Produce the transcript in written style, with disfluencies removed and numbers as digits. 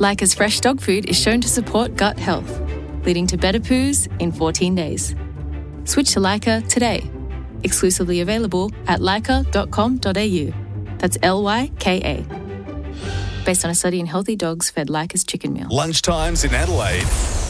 Lyca's fresh dog food is shown to support gut health, leading to better poos in 14 days. Switch to Lyca today. Exclusively available at lyca.com.au. That's Lyka. Based on a study in healthy dogs fed Lyca's chicken meal. Lunchtimes in Adelaide.